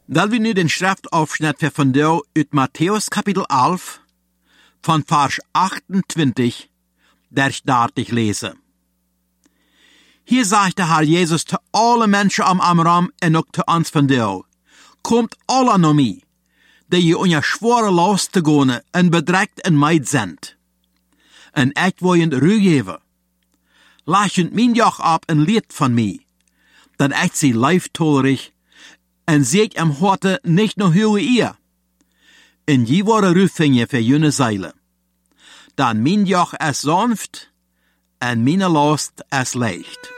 Dat we nu den schriftafschnitt voor vandaag uit Matthäus kapitel 11, van vers 28 durch 30 lezen. Hier zegt de Herr Jesus te alle mensen am Raum en ook te ons vandaag: Komt alle naar mij, die je onder zware last te gaan en bedrekt en meid zijn. En ik wil je rust geven. Laat je mijn juk op en leert van mij, dat ik zie lieftolerig en zie ik am harte niet naar uw eer. En je worden rust vinden voor jullie zeilen. Dan mijn juk is sanft en mijn last is licht.